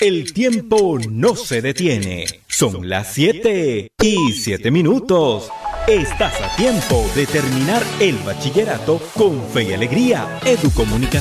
El tiempo no se detiene. Son las 7:07. Estás a tiempo de terminar el bachillerato con fe y alegría. Educomunicación.